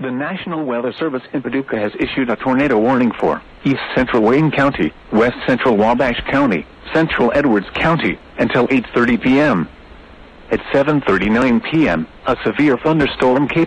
The National Weather Service in Paducah has issued a tornado warning for East Central Wayne County, West Central Wabash County, Central Edwards County, until 8:30 p.m. At 7:39 p.m., a severe thunderstorm